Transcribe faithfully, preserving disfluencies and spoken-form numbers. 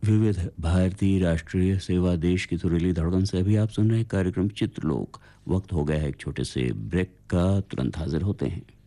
विविध भारतीय राष्ट्रीय सेवा देश की सुरीली धड़कन से अभी आप सुन रहे हैं कार्यक्रम चित्रलोक। वक्त हो गया है एक छोटे से ब्रेक का, तुरंत हाजिर होते हैं।